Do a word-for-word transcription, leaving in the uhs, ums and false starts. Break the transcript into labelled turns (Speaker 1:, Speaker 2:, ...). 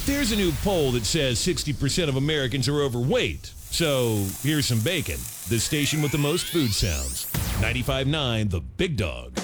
Speaker 1: There's a new poll that says sixty percent of Americans are overweight. So here's some bacon. The station with the most food sounds. ninety-five point nine The Big Dog.